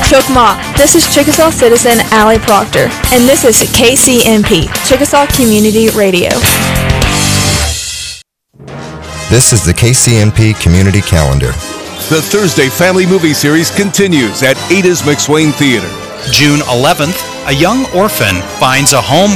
Chokmah, this is Chickasaw citizen Allie Proctor, and this is KCMP, Chickasaw Community Radio. This is the KCMP Community Calendar. The Thursday Family Movie Series continues at Ada's McSwain Theater. June 11th, a young orphan finds a home